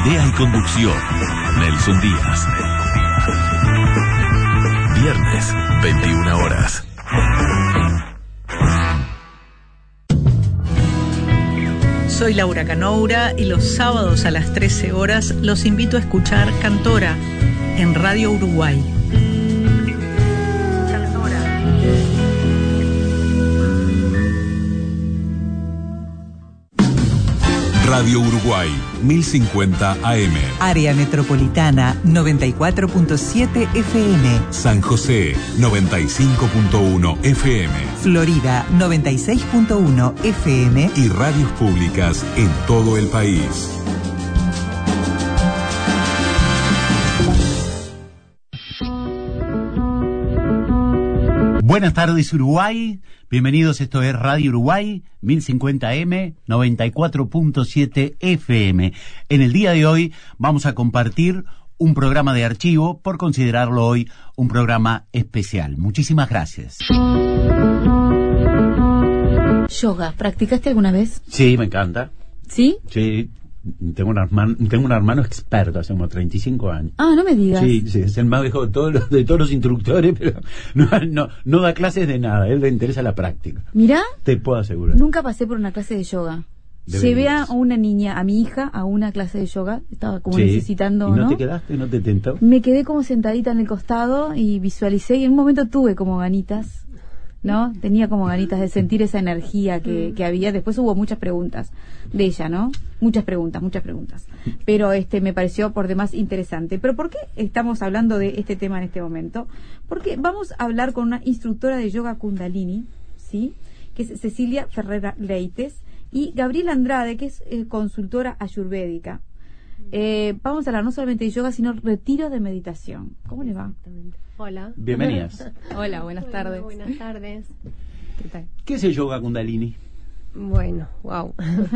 Idea y conducción, Nelson Díaz. Viernes, 21 horas. Soy Laura Canoura y los sábados a las 13 horas los invito a escuchar Cantora en Radio Uruguay. Radio Uruguay, 1050 AM. Área Metropolitana, 94.7 FM. San José, 95.1 FM. Florida, 96.1 FM. Y radios públicas en todo el país. Buenas tardes, Uruguay. Bienvenidos, esto es Radio Uruguay, 1050M, 94.7 FM. En el día de hoy vamos a compartir un programa de archivo por considerarlo hoy un programa especial. Muchísimas gracias. Yoga, ¿practicaste alguna vez? Sí, me encanta. ¿Sí? Sí. Tengo un hermano experto hace como 35 años. Ah, no me digas. Sí, es el más viejo de todos los instructores, pero no da clases de nada. A él le interesa la práctica. Mirá. Te puedo asegurar. Nunca pasé por una clase de yoga. Llevé a una niña, a mi hija, a una clase de yoga. Estaba como necesitando, ¿Y no te quedaste? ¿No te tentó? Me quedé como sentadita en el costado y visualicé. Y en un momento tuve como ganitas, ¿no? Tenía como ganitas de sentir esa energía que había. Después hubo muchas preguntas de ella, ¿no? Muchas preguntas. Pero me pareció por demás interesante. ¿Pero por qué estamos hablando de este tema en este momento? Porque vamos a hablar con una instructora de yoga Kundalini, ¿sí? Que es Cecilia Ferrera Leites, y Gabriela Andrade, que es consultora ayurvédica. Vamos a hablar no solamente de yoga, sino retiro de meditación. ¿Cómo le va? Hola. Bienvenidas. Hola, buenas tardes. Buenas tardes. ¿Qué tal? ¿Qué es el yoga Kundalini? Bueno, wow.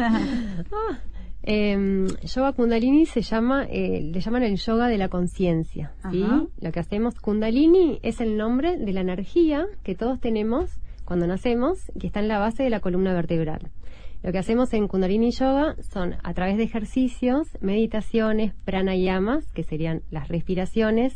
Yoga Kundalini se llama, le llaman el yoga de la conciencia, ¿sí? Lo que hacemos, Kundalini es el nombre de la energía que todos tenemos cuando nacemos, que está en la base de la columna vertebral. Lo que hacemos en Kundalini Yoga son, a través de ejercicios, meditaciones, pranayamas, que serían las respiraciones,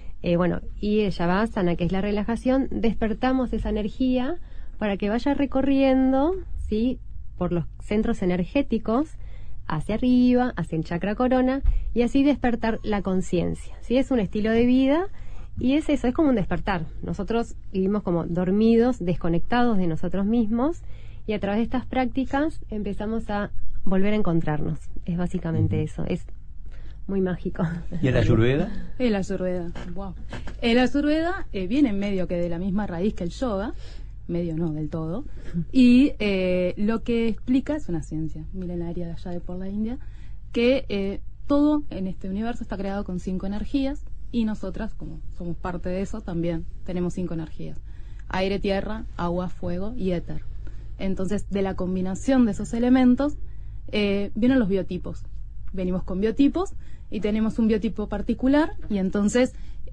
y el Shavasana, que es la relajación, despertamos esa energía para que vaya recorriendo, ¿sí?, por los centros energéticos hacia arriba, hacia el chakra corona, y así despertar la conciencia, ¿sí? Es un estilo de vida y es eso, es como un despertar. Nosotros vivimos como dormidos, desconectados de nosotros mismos, y a través de estas prácticas empezamos a volver a encontrarnos. Es básicamente eso, es muy mágico. ¿Y el Ayurveda? El Ayurveda, wow. El Ayurveda viene en medio que de la misma raíz que el yoga, medio no, del todo, y lo que explica es una ciencia milenaria de allá de por la India, que todo en este universo está creado con 5 energías, y nosotras, como somos parte de eso, también tenemos 5 energías: aire, tierra, agua, fuego y éter. Entonces, de la combinación de esos elementos vienen los biotipos. Venimos con biotipos y tenemos un biotipo particular, y entonces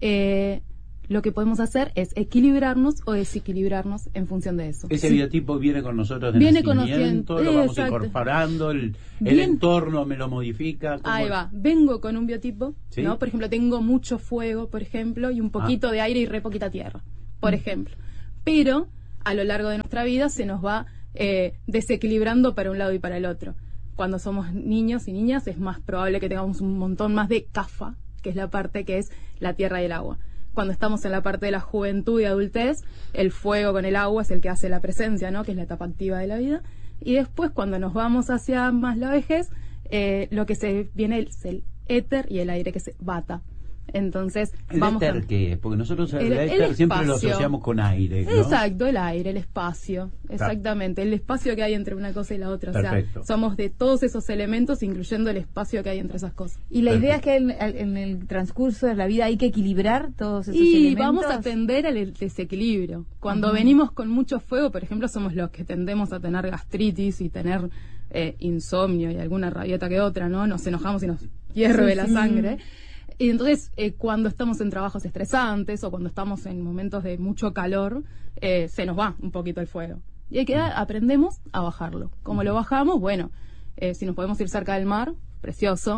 lo que podemos hacer es equilibrarnos o desequilibrarnos en función de eso. Ese biotipo viene con nosotros de nacimiento, lo vamos incorporando, el entorno me lo modifica. Ahí va, vengo con un biotipo, ¿sí? ¿No? Por ejemplo, tengo mucho fuego, por ejemplo, y un poquito de aire y re poquita tierra, por ejemplo. Pero a lo largo de nuestra vida se nos va desequilibrando para un lado y para el otro. Cuando somos niños y niñas es más probable que tengamos un montón más de kapha, que es la parte que es la tierra y el agua. Cuando estamos en la parte de la juventud y adultez, el fuego con el agua es el que hace la presencia, ¿no?, que es la etapa activa de la vida. Y después, cuando nos vamos hacia más la vejez, lo que se viene es el éter y el aire, que se vata. Entonces, ¿el éter qué es? Porque nosotros el éter siempre lo asociamos con aire, ¿no? Exacto, el aire, el espacio, exactamente, el espacio que hay entre una cosa y la otra. Perfecto. O sea, somos de todos esos elementos, incluyendo el espacio que hay entre esas cosas. Y la idea es que en el transcurso de la vida hay que equilibrar todos esos elementos. Y vamos a tender al desequilibrio. Cuando venimos con mucho fuego, por ejemplo, somos los que tendemos a tener gastritis y tener insomnio y alguna rabieta que otra, ¿no? Nos enojamos y nos hierve la sangre. Y entonces, cuando estamos en trabajos estresantes o cuando estamos en momentos de mucho calor, se nos va un poquito el fuego. Y hay que aprendemos a bajarlo. ¿Cómo lo bajamos? Bueno, si nos podemos ir cerca del mar, precioso.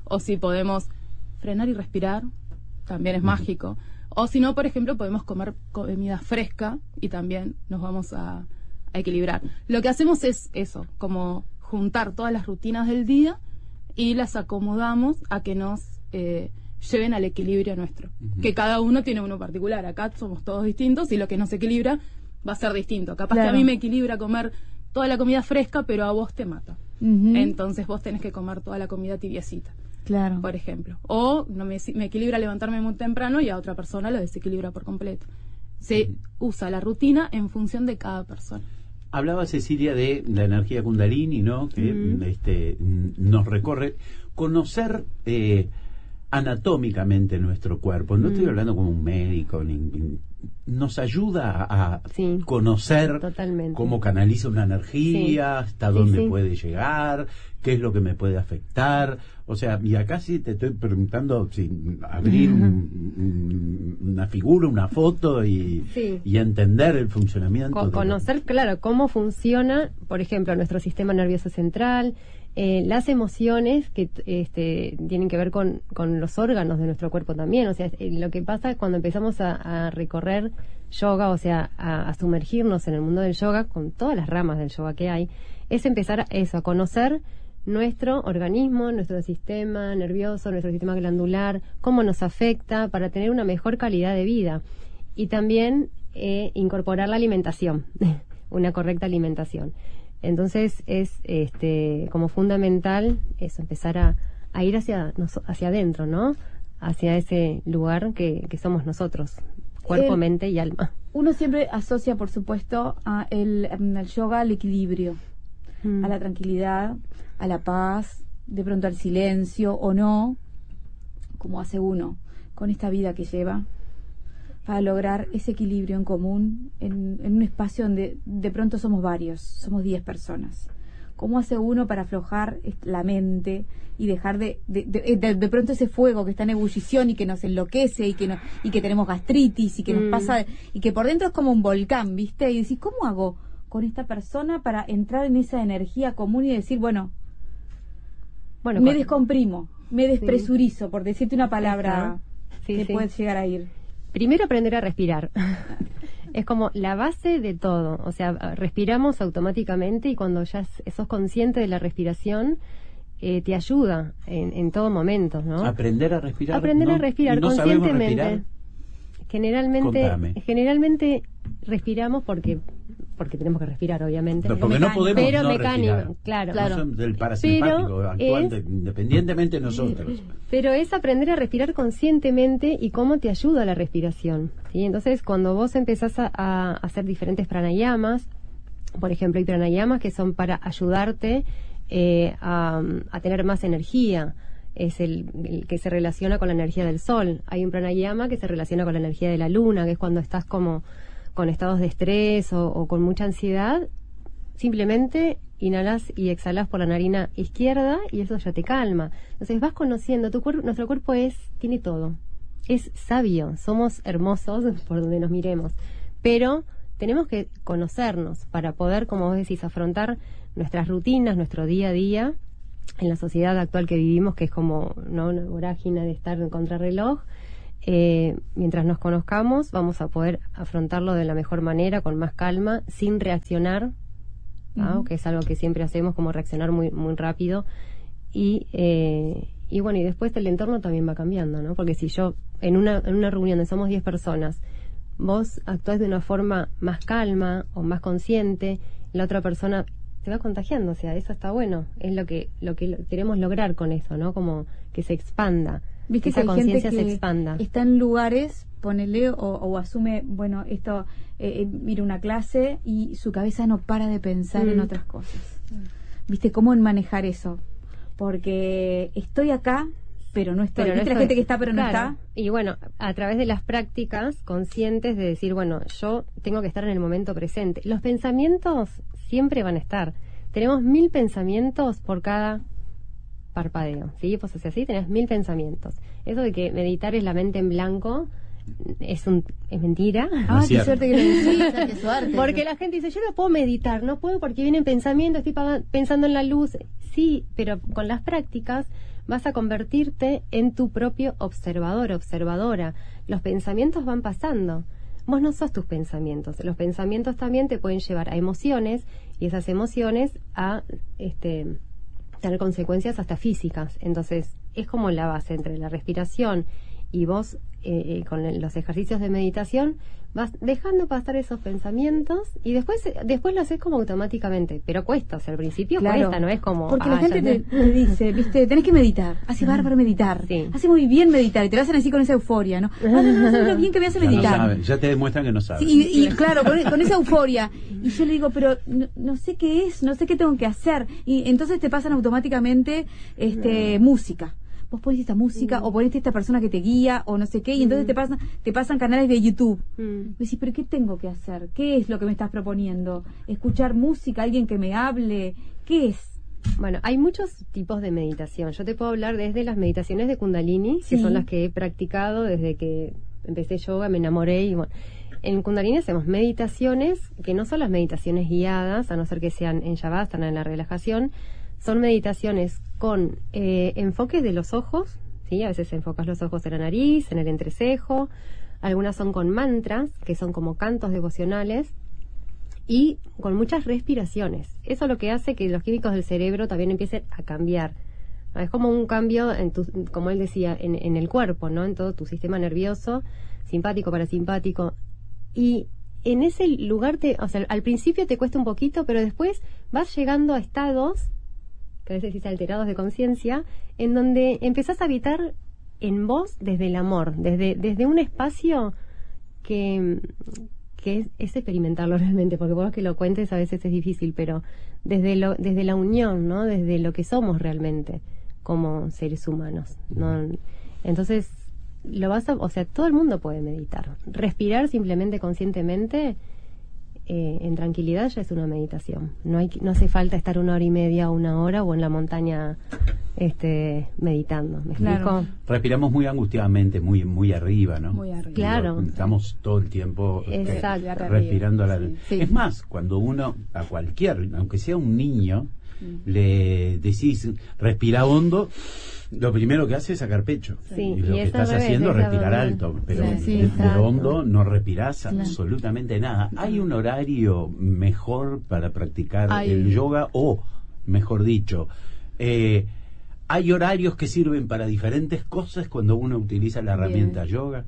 o si podemos frenar y respirar, también es mágico. O si no, por ejemplo, podemos comer comida fresca y también nos vamos a equilibrar. Lo que hacemos es eso, como juntar todas las rutinas del día y las acomodamos a que nos lleven al equilibrio nuestro. Que cada uno tiene uno particular. Acá somos todos distintos y lo que nos equilibra va a ser distinto. Capaz que a mí me equilibra comer toda la comida fresca, pero a vos te mata. Entonces vos tenés que comer toda la comida tibiecita. Claro. Por ejemplo. O no me equilibra levantarme muy temprano y a otra persona lo desequilibra por completo. Se usa la rutina en función de cada persona. Hablaba Cecilia de la energía Kundalini, ¿no? Que nos recorre. Conocer anatómicamente nuestro cuerpo. No estoy hablando como un médico, nos ayuda a conocer totalmente cómo canaliza una energía, hasta dónde puede llegar, qué es lo que me puede afectar. O sea, y acá sí te estoy preguntando abrir una figura, una foto y entender el funcionamiento. Conocer, claro, cómo funciona, por ejemplo, nuestro sistema nervioso central, las emociones que tienen que ver con los órganos de nuestro cuerpo también. O sea, lo que pasa cuando empezamos a recorrer yoga, o sea, a sumergirnos en el mundo del yoga, con todas las ramas del yoga que hay, es empezar a conocer nuestro organismo, nuestro sistema nervioso, nuestro sistema glandular, cómo nos afecta para tener una mejor calidad de vida. Y también incorporar la alimentación, una correcta alimentación. Entonces es como fundamental eso, empezar a ir hacia adentro, ¿no? Hacia ese lugar que somos nosotros, cuerpo, mente y alma. Uno siempre asocia, por supuesto, el yoga al equilibrio, a la tranquilidad, a la paz, de pronto al silencio o no, como hace uno con esta vida que lleva, para lograr ese equilibrio en común en un espacio donde de pronto somos varios, somos 10 personas. ¿Cómo hace uno para aflojar la mente y dejar de pronto ese fuego que está en ebullición y que nos enloquece y que tenemos gastritis y que nos pasa, y que por dentro es como un volcán, ¿viste? Y decís, ¿cómo hago con esta persona para entrar en esa energía común y decir, bueno, me descomprimo, me despresurizo, por decirte una palabra que puede llegar a ir? Primero aprender a respirar. Es como la base de todo. O sea, respiramos automáticamente y cuando ya sos consciente de la respiración, te ayuda en todo momento, ¿no? Aprender a respirar. Aprender a respirar conscientemente. Respirar. Generalmente respiramos porque tenemos que respirar, obviamente. No, porque no podemos pero no mecánico, respirar. claro. No son del parasimpático actual, independientemente de nosotros. Pero es aprender a respirar conscientemente y cómo te ayuda la respiración, ¿sí? Entonces, cuando vos empezás a hacer diferentes pranayamas, por ejemplo, hay pranayamas que son para ayudarte a tener más energía. Es el que se relaciona con la energía del sol. Hay un pranayama que se relaciona con la energía de la luna, que es cuando estás como con estados de estrés o con mucha ansiedad. Simplemente inhalas y exhalas por la narina izquierda y eso ya te calma. Entonces vas conociendo tu cuerpo. Nuestro cuerpo tiene todo, es sabio, somos hermosos por donde nos miremos, pero tenemos que conocernos para poder, como vos decís, afrontar nuestras rutinas, nuestro día a día en la sociedad actual que vivimos, que es como, ¿no?, una vorágine de estar en contrarreloj. Mientras nos conozcamos vamos a poder afrontarlo de la mejor manera, con más calma, sin reaccionar, ¿no? Que es algo que siempre hacemos, como reaccionar muy muy rápido. Y bueno, y después el entorno también va cambiando, ¿no? Porque si yo en una reunión donde somos 10 personas, vos actuás de una forma más calma o más consciente, la otra persona se va contagiando. O sea, eso está bueno, es lo que queremos lograr con eso, ¿no? Como que se expanda. Viste que esa conciencia se expanda. expanda. Está en lugares, ponele, o asume, bueno, esto, mira una clase y su cabeza no para de pensar en otras cosas. ¿Viste cómo en manejar eso? Porque estoy acá, pero no estoy. ¿Viste la gente que está pero no está? Y bueno, a través de las prácticas conscientes de decir, bueno, yo tengo que estar en el momento presente. Los pensamientos siempre van a estar. Tenemos 1000 pensamientos por cada parpadeo, ¿sí? Pues así tenés 1000 pensamientos. Eso de que meditar es la mente en blanco es mentira. Ah, qué suerte que lo decís, qué suerte. Porque la gente dice, yo no puedo meditar, no puedo porque vienen pensamientos, estoy pensando en la luz. Sí, pero con las prácticas vas a convertirte en tu propio observador, observadora. Los pensamientos van pasando. Vos no sos tus pensamientos. Los pensamientos también te pueden llevar a emociones y esas emociones a tener consecuencias hasta físicas. Entonces, es como la base entre la respiración y vos con los ejercicios de meditación vas dejando pasar esos pensamientos y después lo haces como automáticamente, pero cuesta, o sea, al principio cuesta, no es como... Porque la gente te dice, viste, tenés que meditar, hace bárbaro meditar, hace muy bien meditar, y te lo hacen así con esa euforia, ¿no? No, lo bien que me hace meditar. No saben, ya te demuestran que no saben. Sí, y claro, con esa euforia, y yo le digo, pero no sé qué es, no sé qué tengo que hacer, y entonces te pasan automáticamente música. Vos ponés esta música o ponés esta persona que te guía o no sé qué y entonces te pasan canales de YouTube. Me decís, pero ¿qué tengo que hacer? ¿Qué es lo que me estás proponiendo? ¿Escuchar música? ¿Alguien que me hable? ¿Qué es? Bueno, hay muchos tipos de meditación. Yo te puedo hablar desde las meditaciones de Kundalini, que son las que he practicado desde que empecé yoga, me enamoré y bueno. En Kundalini hacemos meditaciones que no son las meditaciones guiadas, a no ser que sean en Shavasana, en la relajación. Son meditaciones con enfoque de los ojos, ¿sí? A veces enfocas los ojos en la nariz, en el entrecejo. Algunas son con mantras, que son como cantos devocionales, y con muchas respiraciones. Eso es lo que hace que los químicos del cerebro también empiecen a cambiar. Es como un cambio, como él decía, en el cuerpo, ¿no? En todo tu sistema nervioso, simpático, parasimpático. Y en ese lugar, al principio te cuesta un poquito, pero después vas llegando a estados que a veces dice alterados de conciencia, en donde empezás a habitar en vos desde el amor, desde un espacio que es experimentarlo realmente, porque vos que lo cuentes a veces es difícil, pero desde la unión, ¿no? Desde lo que somos realmente como seres humanos, ¿no? Entonces, todo el mundo puede meditar. Respirar simplemente conscientemente en tranquilidad ya es una meditación. No hace falta estar 1 hora y media, 1 hora o en la montaña meditando. ¿Me explico? Respiramos muy angustiadamente, muy muy arriba, ¿no? Muy arriba. Claro. Estamos todo el tiempo respirando a la... Sí. Es más, cuando uno, a cualquier, aunque sea un niño, le decís respira hondo, lo primero que hace es sacar pecho. Sí, y lo que estás haciendo es respirar alto, pero de hondo no respirás absolutamente nada. ¿Hay un horario mejor para practicar el yoga? O, mejor dicho, ¿hay horarios que sirven para diferentes cosas cuando uno utiliza la herramienta yoga?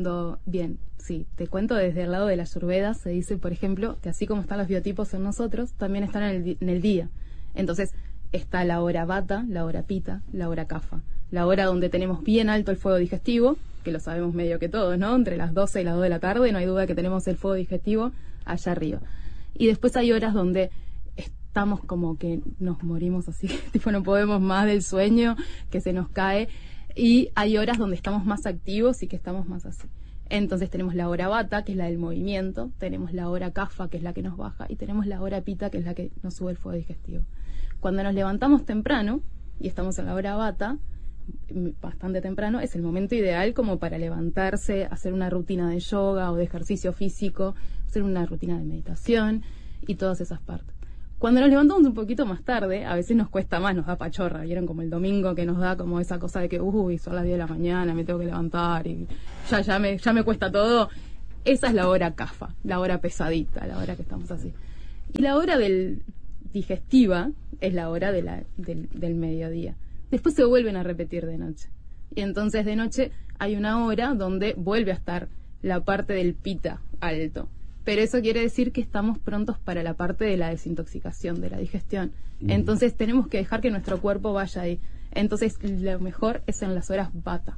Sí, te cuento desde el lado de la Ayurveda, se dice, por ejemplo, que así como están los biotipos en nosotros, también están en el día. Entonces, está la hora Vata, la hora Pita, la hora Kapha. La hora donde tenemos bien alto el fuego digestivo, que lo sabemos medio que todos, ¿no? Entre las 12 y las 2 de la tarde, no hay duda que tenemos el fuego digestivo allá arriba. Y después hay horas donde estamos como que nos morimos así, tipo no podemos más del sueño, que se nos cae. Y hay horas donde estamos más activos y que estamos más así. Entonces tenemos la hora Vata, que es la del movimiento, tenemos la hora Kapha, que es la que nos baja, y tenemos la hora Pita, que es la que nos sube el fuego digestivo. Cuando nos levantamos temprano, y estamos en la hora Vata, bastante temprano, es el momento ideal como para levantarse, hacer una rutina de yoga o de ejercicio físico, hacer una rutina de meditación y todas esas partes. Cuando nos levantamos un poquito más tarde, a veces nos cuesta más, nos da pachorra, ¿vieron? Como el domingo que nos da como esa cosa de que, son las 10 de la mañana, me tengo que levantar y ya me cuesta todo. Esa es la hora Kapha, la hora pesadita, la hora que estamos así. Y la hora digestiva es la hora del mediodía. Después se vuelven a repetir de noche. Y entonces de noche hay una hora donde vuelve a estar la parte del Pita alto. Pero eso quiere decir que estamos prontos para la parte de la desintoxicación, de la digestión. Entonces tenemos que dejar que nuestro cuerpo vaya ahí. Entonces lo mejor es en las horas Vata,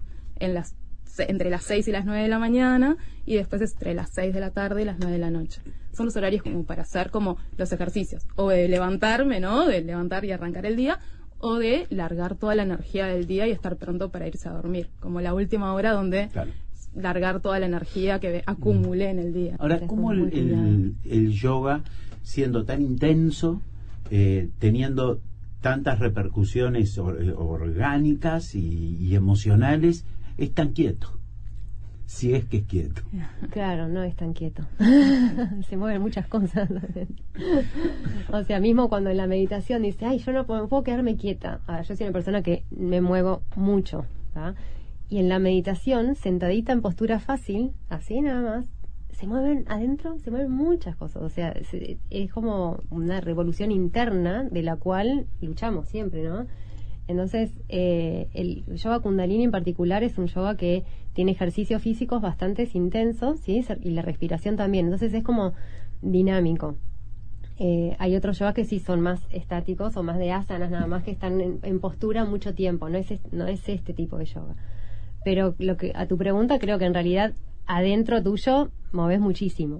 entre las 6 y las 9 de la mañana, y después entre las 6 de la tarde y las 9 de la noche. Son los horarios como para hacer como los ejercicios, o de levantarme, ¿no? De levantar y arrancar el día, o de largar toda la energía del día y estar pronto para irse a dormir, como la última hora donde largar toda la energía que acumulé en el día. Ahora, ¿cómo el yoga, siendo tan intenso, teniendo tantas repercusiones orgánicas y emocionales, es tan quieto? si es que es quieto. Claro, no es tan quieto. Se mueven muchas cosas. O sea, mismo cuando en la meditación dice, ay, yo no puedo quedarme quieta. A ver, yo soy una persona que me muevo mucho, ¿tá? Y en la meditación, sentadita en postura fácil, así nada más, se mueven adentro, se mueven muchas cosas. O sea, es como una revolución interna de la cual luchamos siempre, ¿no? Entonces, el yoga kundalini en particular es un yoga que tiene ejercicios físicos bastante intensos, ¿sí? Y la respiración también. Entonces es como dinámico. Hay otros yogas que sí son más estáticos o más de asanas, nada más que están en postura mucho tiempo. No es este tipo de yoga. Pero a tu pregunta, creo que en realidad adentro tuyo moves muchísimo.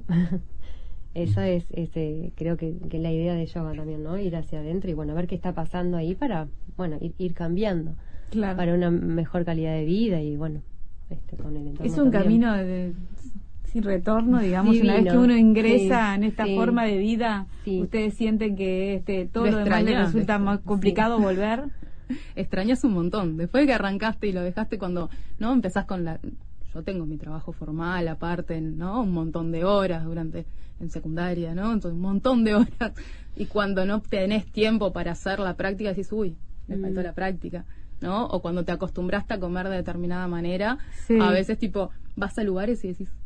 Eso es creo que la idea de yoga también, ¿no? Ir hacia adentro y bueno, ver qué está pasando ahí para, bueno, ir cambiando. Claro. Para una mejor calidad de vida y bueno, con el entorno. Es un también. camino sin retorno, digamos. Divino. Una vez que uno ingresa Sí, en esta sí. forma de vida, Sí. ustedes sienten que todo lo demás les extrañás, resulta más complicado volver. Extrañas un montón. Después de que arrancaste y lo dejaste cuando, ¿no? Empezás con yo tengo mi trabajo formal aparte, ¿no? Un montón de horas en secundaria, ¿no? Entonces, un montón de horas. Y cuando no tenés tiempo para hacer la práctica, decís, uy, me faltó la práctica, ¿no? O cuando te acostumbraste a comer de determinada manera, Sí. a veces tipo, vas a lugares y decís,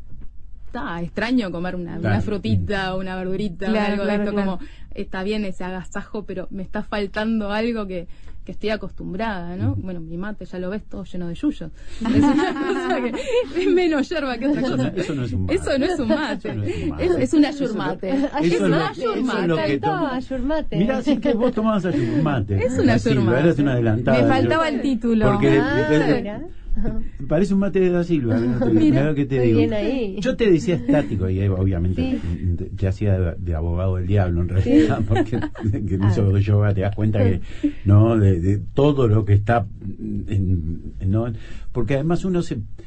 extraño comer una frutita, una verdurita, Claro, algo claro, de esto, claro. como, está bien ese agasajo, pero me está faltando algo que estoy acostumbrada, ¿no? Bueno, mi mate, ya lo ves, todo lleno de yuyos. Es una cosa que es menos yerba que otra cosa. Eso no es un mate. Eso no es un mate. Eso no es un mate. Es un ayurmate. Eso es lo que toma. Ayurmate. Mirá, así que vos tomabas ayurmate. Es un ayurmate. Eres una adelantada. Me faltaba el título. Porque Mira. parece un mate de Da Silva. Mirá lo que te Muy digo. bien ahí. Yo te decía estático y obviamente te hacía de abogado del diablo en realidad, porque que en eso de yoga te das cuenta que no de todo lo que está no, porque además uno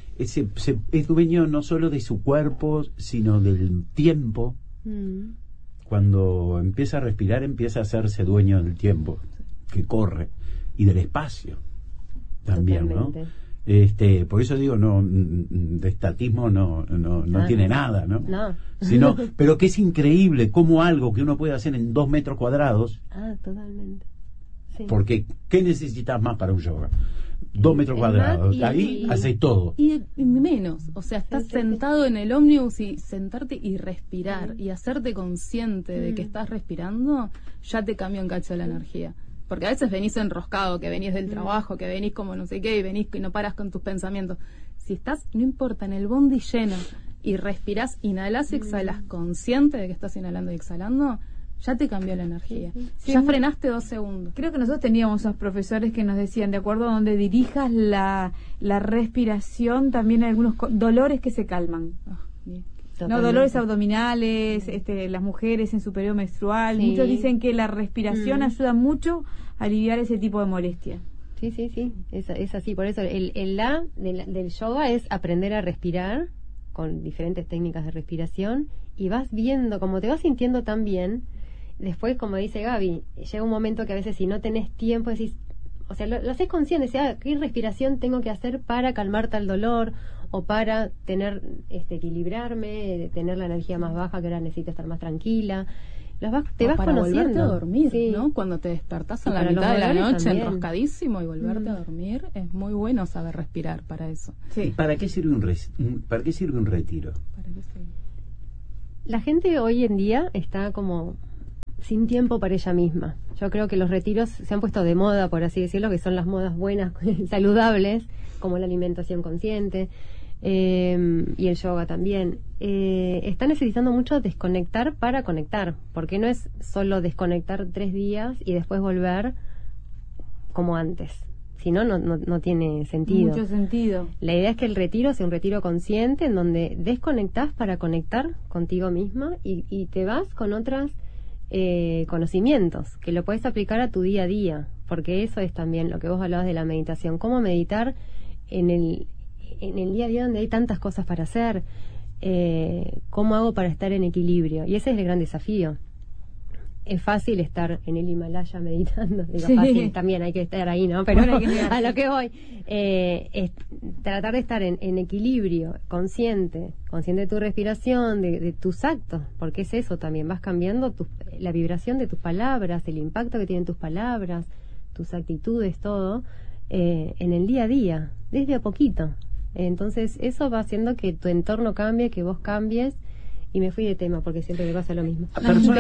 es dueño no solo de su cuerpo sino del tiempo. Cuando empieza a respirar empieza a hacerse dueño del tiempo que corre y del espacio también. Totalmente. ¿No? Por eso digo, no, de estatismo no tiene nada, ¿no? No. Sino, pero que es increíble cómo algo que uno puede hacer en 2 metros cuadrados. Totalmente. Sí. Porque ¿qué necesitas más para un yoga? 2 metros cuadrados. Ahí haces todo. Y menos. O sea, estás sentado en el ómnibus y sentarte y respirar y hacerte consciente de que estás respirando, ya te cambia un cacho la energía. Porque a veces venís enroscado, que venís del trabajo, que venís como no sé qué, y venís y no paras con tus pensamientos. Si estás, no importa, en el bondi lleno y respirás, inhalás y exhalás consciente de que estás inhalando y exhalando, ya te cambió la energía. Sí, ya frenaste 2 segundos. Creo que nosotros teníamos esos profesores que nos decían, de acuerdo a donde dirijas la respiración, también hay algunos dolores que se calman. No, dolores abdominales, las mujeres en su periodo menstrual. Sí. Muchos dicen que la respiración ayuda mucho a aliviar ese tipo de molestia. Sí, es así. Por eso el la del yoga es aprender a respirar con diferentes técnicas de respiración y vas viendo, como te vas sintiendo tan bien, después, como dice Gaby, llega un momento que a veces si no tenés tiempo decís, o sea, lo haces consciente, decís, ¿qué respiración tengo que hacer para calmar tal dolor? O para equilibrarme, tener la energía más baja, que ahora necesito estar más tranquila. Te vas para conociendo. Volverte a dormir, Sí. ¿no? Cuando te despertás a la para los mitad de la dolores noche también. enroscadísimo y volverte a dormir, es muy bueno saber respirar para eso. Sí. ¿Para qué sirve ¿Para qué sirve un retiro? ¿Para qué sirve? La gente hoy en día está como sin tiempo para ella misma. Yo creo que los retiros se han puesto de moda, por así decirlo, que son las modas buenas, saludables, como la alimentación consciente. Y el yoga también está necesitando mucho desconectar para conectar, porque no es solo desconectar 3 días y después volver como antes, si no tiene sentido. Mucho sentido. La idea es que el retiro sea un retiro consciente en donde desconectás para conectar contigo misma y te vas con otros conocimientos que lo puedes aplicar a tu día a día, porque eso es también lo que vos hablabas de la meditación, cómo meditar en el día a día donde hay tantas cosas para hacer, cómo hago para estar en equilibrio, y ese es el gran desafío. es fácil estar en el Himalaya meditando. Digo, Sí. fácil, también hay que estar ahí, ¿no? Pero Bueno, hay que negarse. a lo que voy, es tratar de estar en equilibrio, consciente de tu respiración, de tus actos, porque es eso también, vas cambiando la vibración de tus palabras, el impacto que tienen tus palabras, tus actitudes, todo, en el día a día, desde a poquito. Entonces eso va haciendo que tu entorno cambie, que vos cambies. Y me fui de tema porque siempre me pasa lo mismo.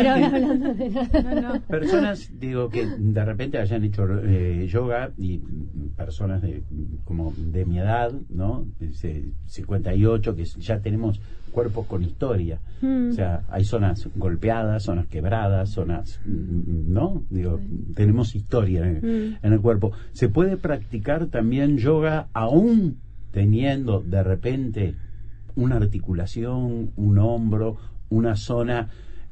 Personas, digo, que de repente hayan hecho yoga, y personas como de mi edad, ¿no? 58, que ya tenemos cuerpos con historia. O sea, hay zonas golpeadas, zonas quebradas, zonas, ¿no? Digo, tenemos historia en el cuerpo. ¿Se puede practicar también yoga aún teniendo de repente una articulación, un hombro, una zona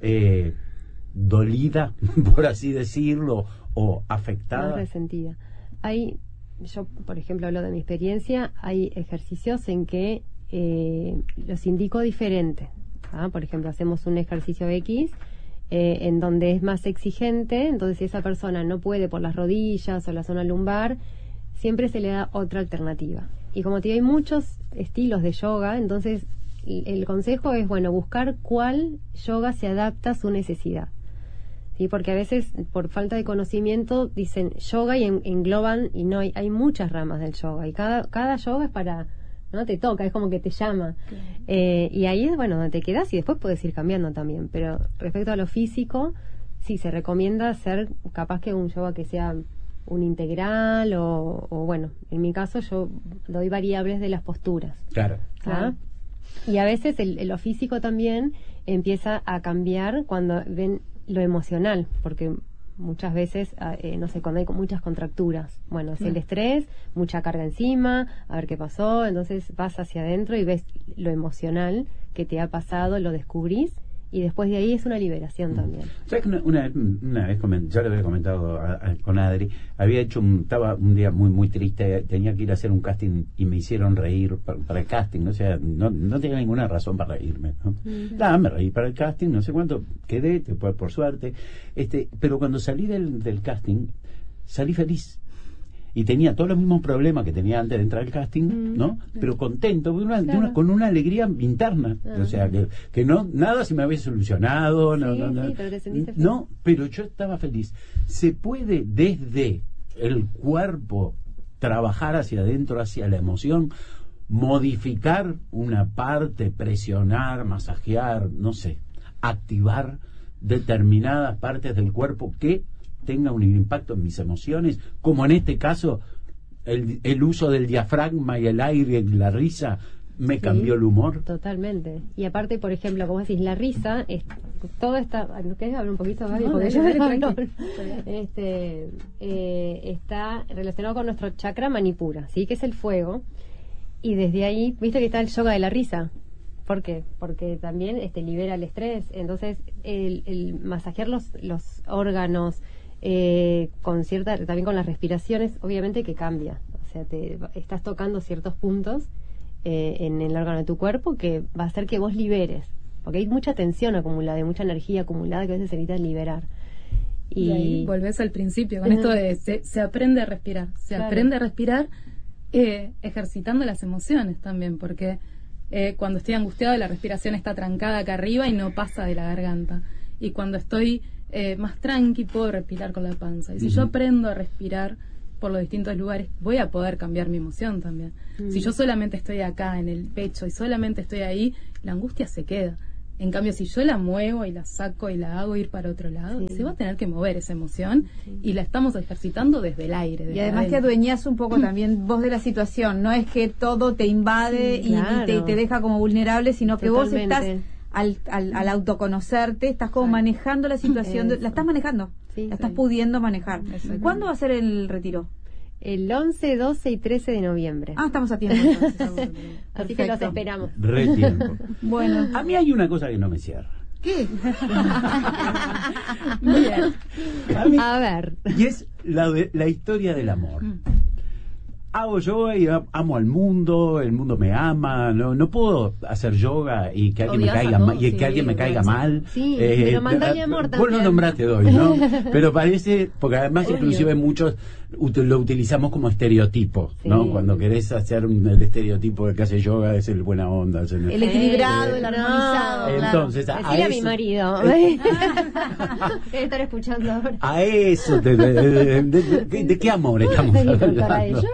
dolida, por así decirlo, o afectada? Más resentida. Yo, por ejemplo, hablo de mi experiencia, hay ejercicios en que los indico diferente. Por ejemplo, hacemos un ejercicio X en donde es más exigente, entonces si esa persona no puede por las rodillas o la zona lumbar, siempre se le da otra alternativa. Y como te digo, hay muchos estilos de yoga, entonces el consejo es, bueno, buscar cuál yoga se adapta a su necesidad. ¿Sí? Porque a veces, por falta de conocimiento, dicen yoga y engloban, y no hay muchas ramas del yoga, y cada yoga es para, ¿no? Te toca, es como que te llama. Claro. Y ahí es, bueno, donde te quedas y después puedes ir cambiando también. Pero respecto a lo físico, sí, se recomienda hacer capaz que un yoga que sea un integral o bueno, en mi caso yo doy variables de las posturas. Claro. Y a veces lo físico también empieza a cambiar cuando ven lo emocional, porque muchas veces, no sé, cuando hay muchas contracturas, bueno, es el estrés, mucha carga encima, a ver qué pasó, entonces vas hacia adentro y ves lo emocional que te ha pasado, lo descubrís, y después de ahí es una liberación también. ¿Sabes que una vez ya lo había comentado con Adri, estaba un día muy triste, tenía que ir a hacer un casting y me hicieron reír para el casting, o sea, no tenía ninguna razón para reírme, ¿no? Nada, me reí para el casting, no sé cuánto, quedé, por suerte, pero cuando salí del casting, salí feliz. Y tenía todos los mismos problemas que tenía antes de entrar al casting, ¿no? Pero contento, con una alegría interna. O sea, que nada se me había solucionado. Pero te sentiste feliz. No, pero yo estaba feliz. ¿Se puede desde el cuerpo trabajar hacia adentro, hacia la emoción, modificar una parte, presionar, masajear, no sé, activar determinadas partes del cuerpo que tenga un impacto en mis emociones, como en este caso el uso del diafragma y el aire y la risa me cambió el humor? Totalmente. Y aparte, por ejemplo, como decís, la risa, todo está... ¿Querés hablar un poquito, Gaby? Porque yo está relacionado con nuestro chakra manipura, ¿sí? Que es el fuego. Y desde ahí, ¿viste que está el yoga de la risa? ¿Por qué? Porque también libera el estrés. Entonces, el masajear los órganos, también con las respiraciones, obviamente que cambia. O sea, estás tocando ciertos puntos en el órgano de tu cuerpo que va a hacer que vos liberes, porque hay mucha tensión acumulada, hay mucha energía acumulada que a veces se necesita liberar. Y ahí volvés al principio con esto de se aprende a respirar, aprende a respirar ejercitando las emociones también, porque cuando estoy angustiado la respiración está trancada acá arriba y no pasa de la garganta, y cuando estoy más tranqui puedo respirar con la panza, y si yo aprendo a respirar por los distintos lugares voy a poder cambiar mi emoción también. Si yo solamente estoy acá en el pecho y solamente estoy ahí, la angustia se queda. En cambio, si yo la muevo y la saco y la hago ir para otro lado, se va a tener que mover esa emoción, y la estamos ejercitando desde el aire. Desde y además adentro. te adueñas un poco también vos de la situación, no es que todo te invade y te deja como vulnerable, sino que vos estás al autoconocerte, estás como manejando la situación, la estás manejando, la estás pudiendo manejar. ¿Cuándo va a ser el retiro? El 11, 12 y 13 de noviembre. Estamos a tiempo. Entonces, así que los esperamos. Re tiempo. Bueno. A mí hay una cosa que no me cierra. ¿Qué? Bien. A ver. Y es la historia del amor. hago yoga y amo al mundo, el mundo me ama, no puedo hacer yoga y que alguien me caiga mal, y que alguien me caiga mal. Sí, pero mandale amor también. Vos lo nombraste hoy, ¿no? Pero parece, porque además inclusive muchos lo utilizamos como estereotipo, ¿no? Cuando querés hacer el estereotipo de que hace yoga es el buena onda, el equilibrado, el armonizado. Entonces, decirle a mi marido. Debe estar escuchando ahora. A eso, ¿de qué amor estamos hablando?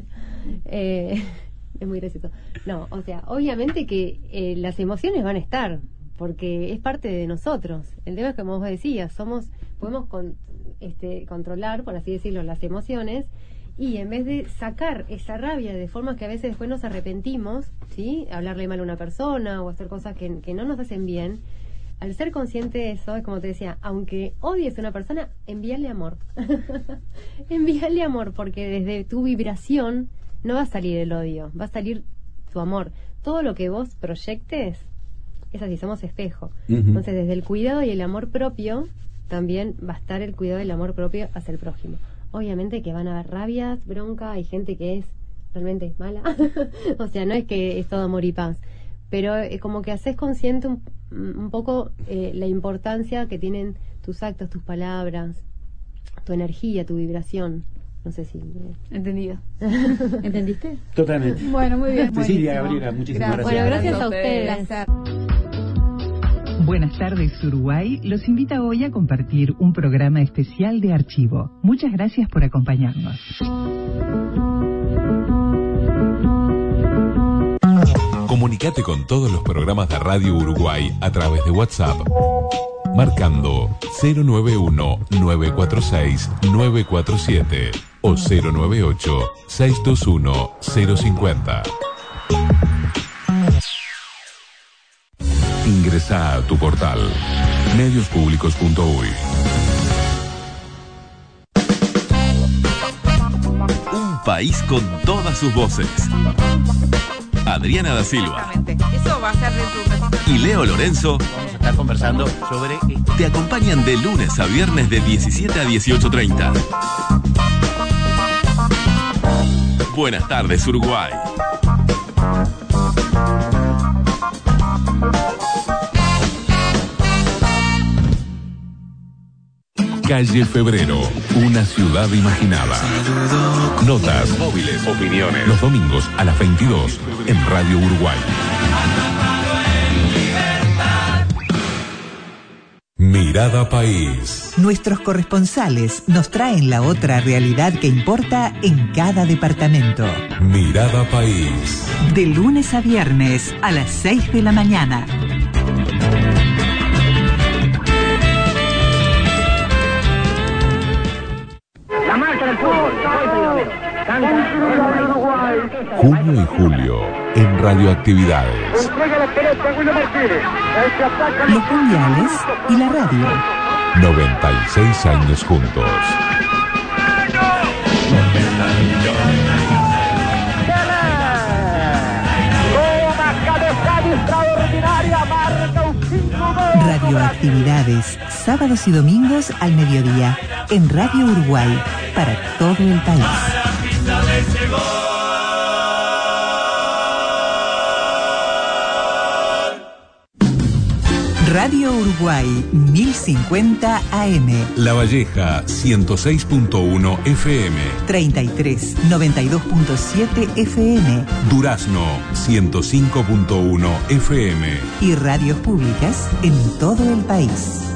Es muy gracioso. No, o sea, obviamente que las emociones van a estar, porque es parte de nosotros. El tema es que, como vos decías, podemos controlar, por así decirlo, las emociones, y en vez de sacar esa rabia de formas que a veces después nos arrepentimos, ¿sí? Hablarle mal a una persona o hacer cosas que no nos hacen bien, al ser consciente de eso, es como te decía, aunque odies a una persona, envíale amor. Envíale amor, porque desde tu vibración no va a salir el odio, va a salir tu amor. Todo lo que vos proyectes, es así, somos espejo. Entonces, desde el cuidado y el amor propio, también va a estar el cuidado y el amor propio hacia el prójimo. Obviamente que van a haber rabias, bronca, hay gente que es realmente mala. O sea, no es que es todo amor y paz, pero como que haces consciente un poco la importancia que tienen tus actos, tus palabras, tu energía, tu vibración. No sé si... Entendido. ¿Entendiste? Totalmente. Bueno, muy bien. Cecilia, Gabriela, muchísimas gracias. Bueno, gracias a ustedes. Buenas tardes, Uruguay. Los invita hoy a compartir un programa especial de archivo. Muchas gracias por acompañarnos. Comunicate con todos los programas de Radio Uruguay a través de WhatsApp, marcando 091-946-947 o 098-621-050. Ingresá a tu portal mediospublicos.uy. Un país con todas sus voces. Adriana da Silva. Eso va a ser de tu... Y Leo Lorenzo Está conversando sobre... te acompañan de lunes a viernes de 17 a 18:30. Buenas tardes, Uruguay. Calle Febrero, una ciudad imaginada. Notas, móviles, opiniones. Los domingos a las 22 en Radio Uruguay. Mirada País. Nuestros corresponsales nos traen la otra realidad que importa en cada departamento. Mirada País. De lunes a viernes a las 6 de la mañana. La marcha del fútbol. Junio y julio en Radioactividades. Los mundiales y la radio. 96 años juntos. Radioactividades, sábados y domingos al mediodía, en Radio Uruguay, para todo el país. Radio Uruguay 1050 AM. La Valleja 106.1 FM. 33 92.7 FM. Durazno 105.1 FM. Y radios públicas en todo el país.